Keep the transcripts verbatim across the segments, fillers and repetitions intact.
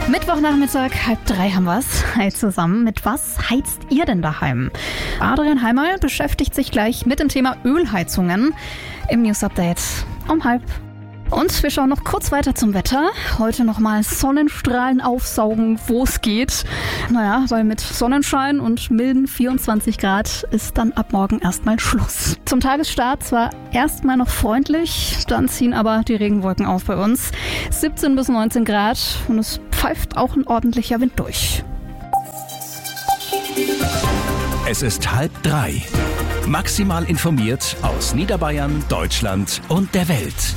Mittwochnachmittag, halb drei haben wir's. Hi zusammen. Mit was heizt ihr denn daheim? Adrian Heimal beschäftigt sich gleich mit dem Thema Ölheizungen im News Update um halb. Und wir schauen noch kurz weiter zum Wetter. Heute nochmal Sonnenstrahlen aufsaugen, wo es geht. Naja, weil mit Sonnenschein und milden vierundzwanzig Grad ist dann ab morgen erstmal Schluss. Zum Tagesstart zwar erstmal noch freundlich, dann ziehen aber die Regenwolken auf bei uns. siebzehn bis neunzehn Grad und es pfeift auch ein ordentlicher Wind durch. Es ist halb drei. Maximal informiert aus Niederbayern, Deutschland und der Welt.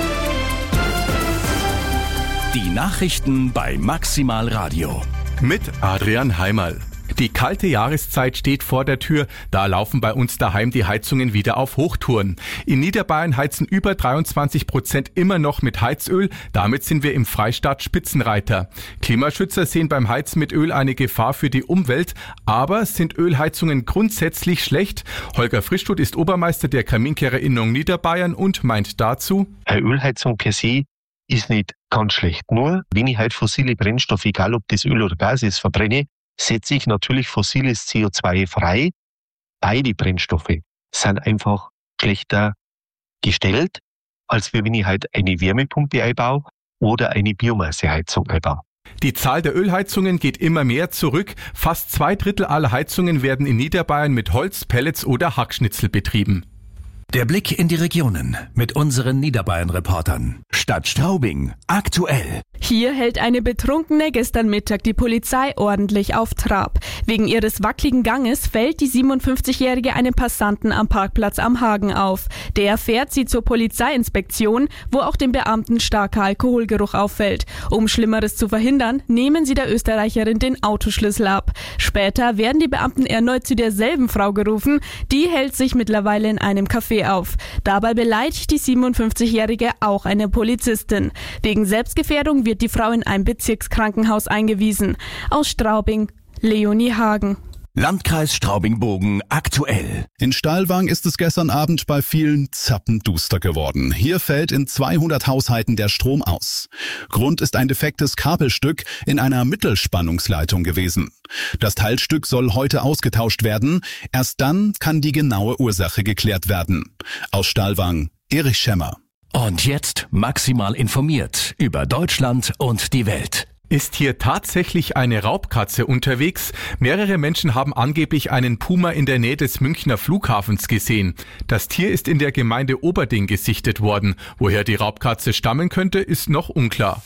Die Nachrichten bei Maximal Radio. Mit Adrian Heimal. Die kalte Jahreszeit steht vor der Tür, da laufen bei uns daheim die Heizungen wieder auf Hochtouren. In Niederbayern heizen über dreiundzwanzig Prozent immer noch mit Heizöl, damit sind wir im Freistaat Spitzenreiter. Klimaschützer sehen beim Heizen mit Öl eine Gefahr für die Umwelt, aber sind Ölheizungen grundsätzlich schlecht? Holger Frischtut ist Obermeister der Kaminkehrerinnung Niederbayern und meint dazu: Eine Ölheizung per se ist nicht ganz schlecht. Nur, wenn ich halt fossile Brennstoffe, egal ob das Öl oder Gas ist, verbrenne, setze ich natürlich fossiles C O zwei frei. Beide Brennstoffe sind einfach schlechter gestellt, als wenn ich halt eine Wärmepumpe einbaue oder eine Biomasseheizung einbaue. Die Zahl der Ölheizungen geht immer mehr zurück. Fast zwei Drittel aller Heizungen werden in Niederbayern mit Holz, Pellets oder Hackschnitzel betrieben. Der Blick in die Regionen mit unseren Niederbayern-Reportern. Stadt Straubing, aktuell. Hier hält eine Betrunkene gestern Mittag die Polizei ordentlich auf Trab. Wegen ihres wackeligen Ganges fällt die siebenundfünfzigjährige einem Passanten am Parkplatz am Hagen auf. Der fährt sie zur Polizeiinspektion, wo auch dem Beamten starker Alkoholgeruch auffällt. Um Schlimmeres zu verhindern, nehmen sie der Österreicherin den Autoschlüssel ab. Später werden die Beamten erneut zu derselben Frau gerufen. Die hält sich mittlerweile in einem Café auf. Dabei beleidigt die siebenundfünfzigjährige auch eine Polizistin. Wegen Selbstgefährdung wird die Frau in ein Bezirkskrankenhaus eingewiesen. Aus Straubing, Leonie Hagen. Landkreis Straubing-Bogen aktuell. In Stahlwang ist es gestern Abend bei vielen zappenduster geworden. Hier fällt in zweihundert Haushalten der Strom aus. Grund ist ein defektes Kabelstück in einer Mittelspannungsleitung gewesen. Das Teilstück soll heute ausgetauscht werden. Erst dann kann die genaue Ursache geklärt werden. Aus Stahlwang, Erich Schemmer. Und jetzt maximal informiert über Deutschland und die Welt. Ist hier tatsächlich eine Raubkatze unterwegs? Mehrere Menschen haben angeblich einen Puma in der Nähe des Münchner Flughafens gesehen. Das Tier ist in der Gemeinde Oberding gesichtet worden. Woher die Raubkatze stammen könnte, ist noch unklar.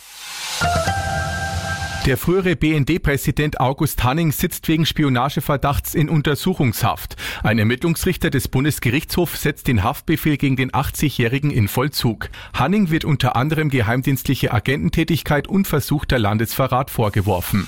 Der frühere B N D-Präsident August Hanning sitzt wegen Spionageverdachts in Untersuchungshaft. Ein Ermittlungsrichter des Bundesgerichtshofs setzt den Haftbefehl gegen den achtzigjährigen in Vollzug. Hanning wird unter anderem geheimdienstliche Agententätigkeit und versuchter Landesverrat vorgeworfen.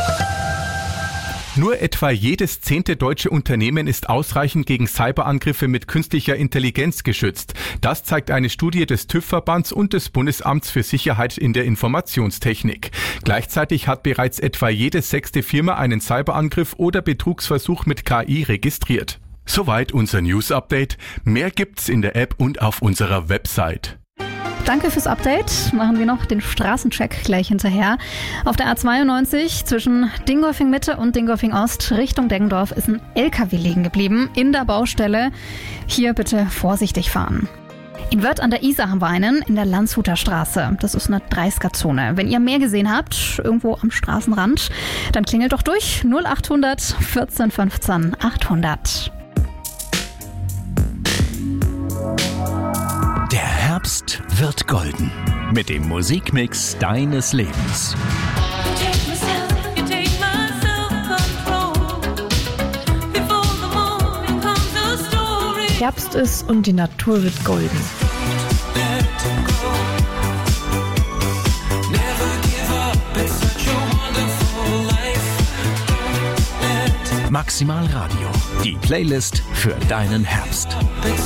Nur etwa jedes zehnte deutsche Unternehmen ist ausreichend gegen Cyberangriffe mit künstlicher Intelligenz geschützt. Das zeigt eine Studie des TÜV-Verbands und des Bundesamts für Sicherheit in der Informationstechnik. Gleichzeitig hat bereits etwa jede sechste Firma einen Cyberangriff oder Betrugsversuch mit K I registriert. Soweit unser News-Update. Mehr gibt's in der App und auf unserer Website. Danke fürs Update. Machen wir noch den Straßencheck gleich hinterher. Auf der A zweiundneunzig zwischen Dingolfing Mitte und Dingolfing Ost Richtung Deggendorf ist ein L K W liegen geblieben in der Baustelle. Hier bitte vorsichtig fahren. In Wörth an der Isar haben wir einen in der Landshuter Straße. Das ist eine dreißiger-Zone. Wenn ihr mehr gesehen habt, irgendwo am Straßenrand, dann klingelt doch durch null achthundert vierzehn fünfzehn achthundert. Der Herbst wird golden mit dem Musikmix deines Lebens. Herbst ist und die Natur wird golden. Maximal Radio, die Playlist für deinen Herbst.